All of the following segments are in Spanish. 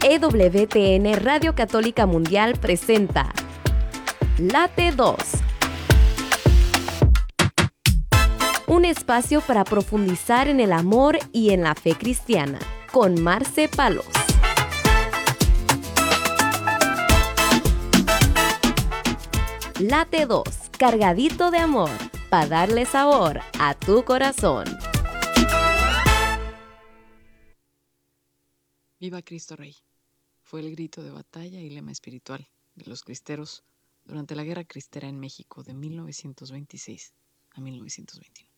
EWTN Radio Católica Mundial presenta Late 2. Un espacio para profundizar en el amor y en la fe cristiana, con Marce Palos. Late 2, cargadito de amor, para darle sabor a tu corazón. Viva Cristo Rey, fue el grito de batalla y lema espiritual de los cristeros durante la Guerra Cristera en México de 1926 a 1921.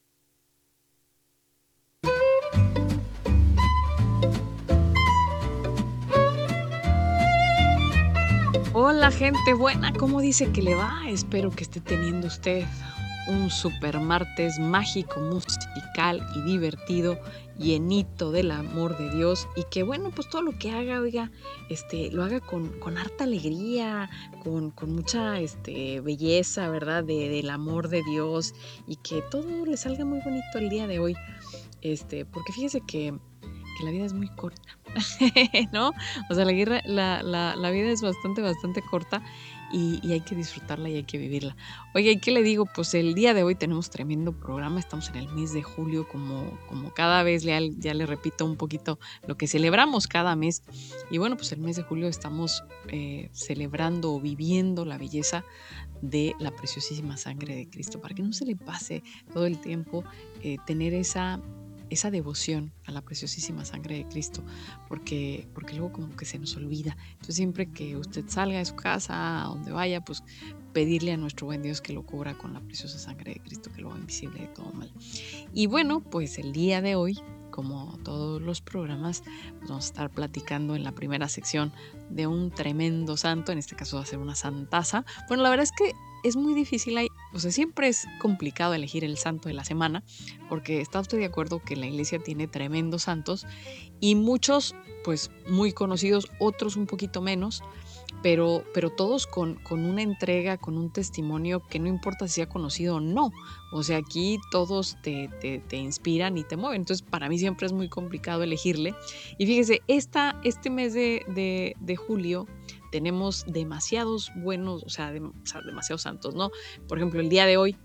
Hola gente buena, ¿cómo dice que le va? Espero que esté teniendo usted un super martes mágico, musical y divertido, llenito del amor de Dios, y que bueno, pues todo lo que haga, oiga, lo haga con harta alegría, con mucha belleza, ¿verdad? Del amor de Dios, y que todo le salga muy bonito el día de hoy, porque fíjese que la vida es muy corta, ¿no? O sea, la vida es bastante corta y hay que disfrutarla y hay que vivirla. Oye, ¿y qué le digo? Pues el día de hoy tenemos tremendo programa, estamos en el mes de julio, como cada vez, ya le repito un poquito lo que celebramos cada mes. Y bueno, pues el mes de julio estamos celebrando o viviendo la belleza de la preciosísima sangre de Cristo, para que no se le pase todo el tiempo tener esa devoción a la preciosísima sangre de Cristo, porque luego como que se nos olvida. Entonces siempre que usted salga de su casa, a donde vaya, pues pedirle a nuestro buen Dios que lo cubra con la preciosa sangre de Cristo, que lo haga invisible de todo mal. Y bueno, pues el día de hoy, como todos los programas, pues vamos a estar platicando en la primera sección de un tremendo santo. En este caso va a ser una santaza. Bueno, la verdad es que es muy difícil, siempre es complicado elegir el santo de la semana, porque está usted de acuerdo que la iglesia tiene tremendos santos y muchos pues muy conocidos, otros un poquito menos, pero todos con una entrega, con un testimonio que no importa si sea conocido o no. O sea, aquí todos te inspiran y te mueven. Entonces, para mí siempre es muy complicado elegirle. Y fíjese, este mes de julio tenemos demasiados buenos, demasiados santos, ¿no? Por ejemplo, el día de hoy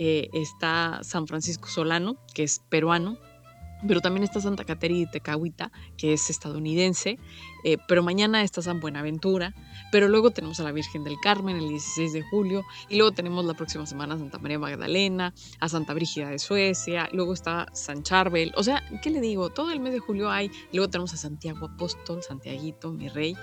está San Francisco Solano, que es peruano, pero también está Santa Caterina de Tecahuita, que es estadounidense, pero mañana está San Buenaventura, pero luego tenemos a la Virgen del Carmen el 16 de julio, y luego tenemos la próxima semana a Santa María Magdalena, a Santa Brígida de Suecia, luego está San Charbel. O sea, ¿qué le digo? Todo el mes de julio hay, y luego tenemos a Santiago Apóstol, Santiaguito, mi rey,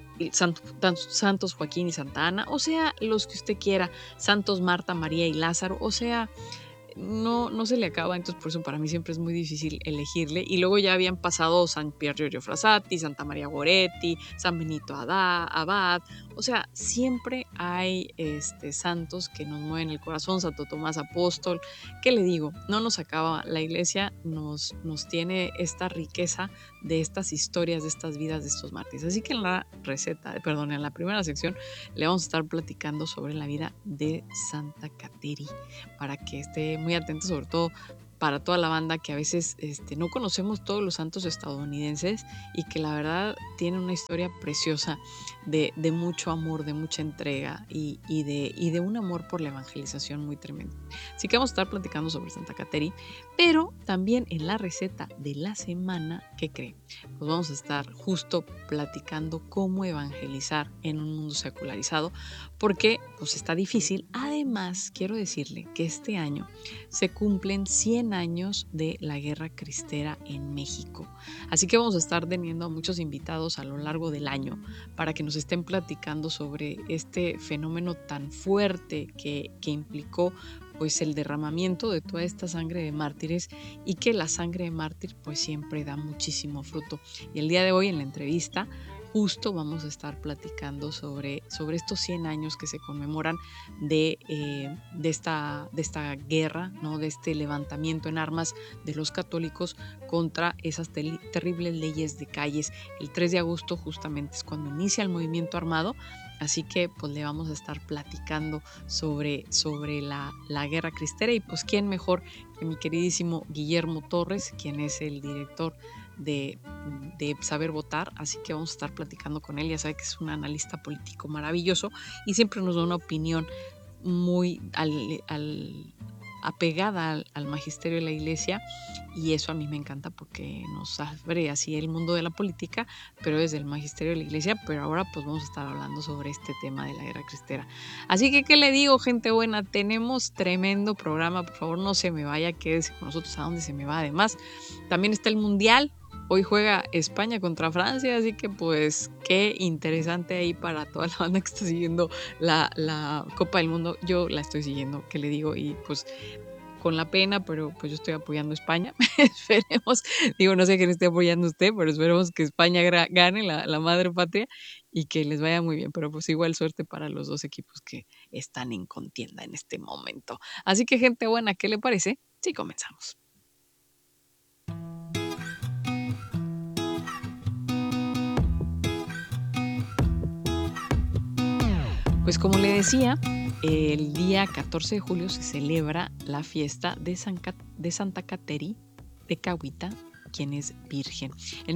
Santos Joaquín y Santa Ana, o sea, los que usted quiera, Santos Marta, María y Lázaro, o sea, no se le acaba. Entonces por eso para mí siempre es muy difícil elegirle. Y luego ya habían pasado San Pier Giorgio Frassati, Santa María Goretti, San Benito Abad. O sea, siempre hay santos que nos mueven el corazón. Santo Tomás Apóstol. ¿Qué le digo? No nos acaba. La iglesia nos tiene esta riqueza de estas historias, de estas vidas de estos mártires. Así que en la primera sección le vamos a estar platicando sobre la vida de Santa Caterina, para que esté muy atento, sobre todo para toda la banda que a veces no conocemos todos los santos estadounidenses y que la verdad tienen una historia preciosa de mucho amor, de mucha entrega y de un amor por la evangelización muy tremendo. Así que vamos a estar platicando sobre Santa Caterina, pero también en la receta de la semana, ¿qué cree? Pues vamos a estar justo platicando cómo evangelizar en un mundo secularizado, porque pues está difícil. Además, quiero decirle que este año se cumplen 100 años de la Guerra Cristera en México. Así que vamos a estar teniendo a muchos invitados a lo largo del año para que nos estén platicando sobre este fenómeno tan fuerte que implicó pues el derramamiento de toda esta sangre de mártires, y que la sangre de mártir pues siempre da muchísimo fruto. Y el día de hoy en la entrevista justo vamos a estar platicando sobre estos 100 años que se conmemoran de esta guerra, ¿no? De este levantamiento en armas de los católicos contra esas terribles leyes de calles. El 3 de agosto justamente es cuando inicia el movimiento armado. Así que pues le vamos a estar platicando sobre la Guerra Cristera, y pues quién mejor que mi queridísimo Guillermo Torres, quien es el director de saber votar, así que vamos a estar platicando con él. Ya sabe que es un analista político maravilloso y siempre nos da una opinión muy apegada al magisterio de la iglesia, y eso a mí me encanta porque nos abre así el mundo de la política, pero desde el magisterio de la iglesia. Pero ahora pues vamos a estar hablando sobre este tema de la guerra cristera. Así que, ¿qué le digo, gente buena? Tenemos tremendo programa, por favor no se me vaya, quédese con nosotros. ¿A dónde se me va? Además, también está el Mundial. Hoy juega España contra Francia, así que pues qué interesante ahí para toda la banda que está siguiendo la Copa del Mundo. Yo la estoy siguiendo, ¿qué le digo? Y pues con la pena, pero pues yo estoy apoyando a España. Esperemos, digo, no sé quién esté apoyando usted, pero esperemos que España gane la madre patria y que les vaya muy bien. Pero pues igual suerte para los dos equipos que están en contienda en este momento. Así que, gente buena, ¿qué le parece? Sí, comenzamos. Pues como le decía, el día 14 de julio se celebra la fiesta de Santa Cateri de Cahuita, quien es virgen. En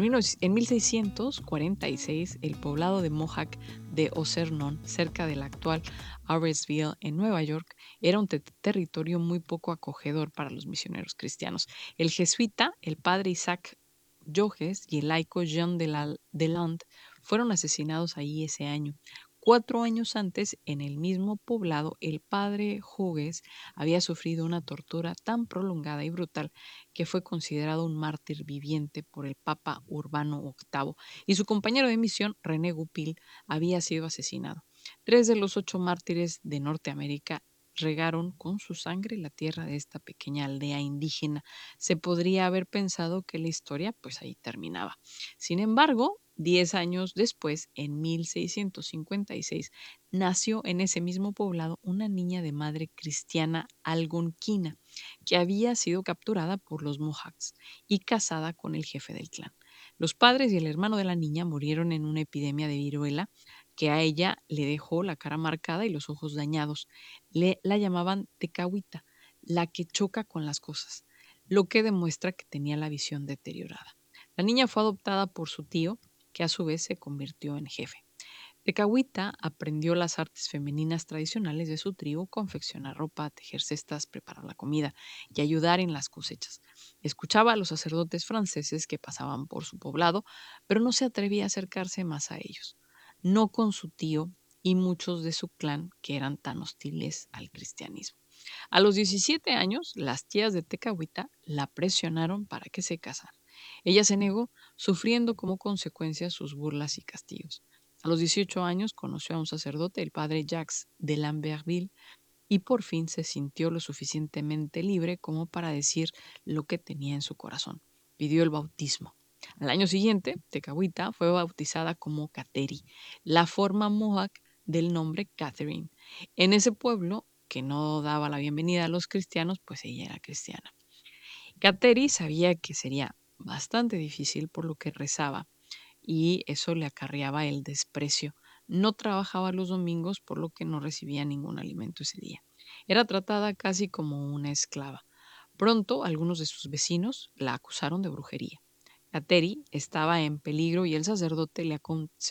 1646, el poblado de Mohawk de Ocernon, cerca del actual Aresville, en Nueva York, era un territorio muy poco acogedor para los misioneros cristianos. El jesuita, el padre Isaac Jogues, y el laico Jean Deland fueron asesinados ahí ese año. 4 años antes, en el mismo poblado, el padre Jogues había sufrido una tortura tan prolongada y brutal que fue considerado un mártir viviente por el Papa Urbano VIII, y su compañero de misión, René Goupil, había sido asesinado. 3 de los 8 mártires de Norteamérica regaron con su sangre la tierra de esta pequeña aldea indígena. Se podría haber pensado que la historia pues ahí terminaba. Sin embargo, 10 años después, en 1656, nació en ese mismo poblado una niña de madre cristiana algonquina que había sido capturada por los Mohawks y casada con el jefe del clan. Los padres y el hermano de la niña murieron en una epidemia de viruela que a ella le dejó la cara marcada y los ojos dañados. La llamaban Tecahuita, la que choca con las cosas, lo que demuestra que tenía la visión deteriorada. La niña fue adoptada por su tío, que a su vez se convirtió en jefe. Tecahuita aprendió las artes femeninas tradicionales de su tribu: confeccionar ropa, tejer cestas, preparar la comida y ayudar en las cosechas. Escuchaba a los sacerdotes franceses que pasaban por su poblado, pero no se atrevía a acercarse más a ellos, no con su tío y muchos de su clan que eran tan hostiles al cristianismo. A los 17 años, las tías de Tecahuita la presionaron para que se casara. Ella se negó, sufriendo como consecuencia sus burlas y castigos. A los 18 años conoció a un sacerdote, el padre Jacques de Lamberville, y por fin se sintió lo suficientemente libre como para decir lo que tenía en su corazón. Pidió el bautismo. Al año siguiente, Tecahuita fue bautizada como Cateri, la forma mohawk del nombre Catherine. En ese pueblo, que no daba la bienvenida a los cristianos, pues ella era cristiana. Cateri sabía que sería bastante difícil, por lo que rezaba, y eso le acarreaba el desprecio. No trabajaba los domingos, por lo que no recibía ningún alimento ese día. Era tratada casi como una esclava. Pronto, algunos de sus vecinos la acusaron de brujería. Cateri estaba en peligro y el sacerdote le aconsejó